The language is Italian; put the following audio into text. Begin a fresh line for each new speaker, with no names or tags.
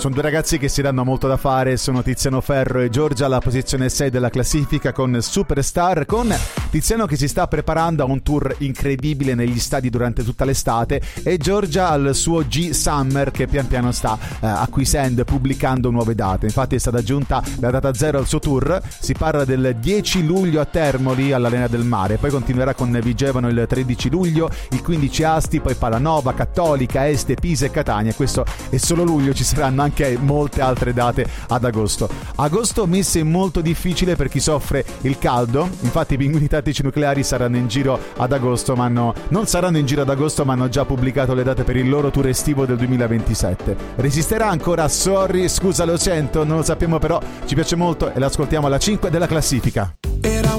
Sono due ragazzi che si danno molto da fare, sono Tiziano Ferro e Giorgia alla posizione 6 della classifica con Superstar, con Tiziano che si sta preparando a un tour incredibile negli stadi durante tutta l'estate e Giorgia al suo G-Summer che pian piano sta acquisendo e pubblicando nuove date. Infatti è stata aggiunta la data 0 al suo tour, si parla del 10 luglio a Termoli all'Arena del Mare, poi continuerà con Vigevano il 13 luglio, il 15 Asti, poi Palanova, Cattolica, Este, Pisa e Catania. Questo è solo luglio, ci saranno anche molte altre date ad agosto. Agosto mese molto difficile per chi soffre il caldo, infatti i Pinguini Tattici Nucleari saranno in giro ad agosto, ma non saranno in giro ad agosto, ma hanno già pubblicato le date per il loro tour estivo del 2027. Resisterà ancora Sorry, scusa lo sento, non lo sappiamo, però ci piace molto e l'ascoltiamo alla 5 della classifica.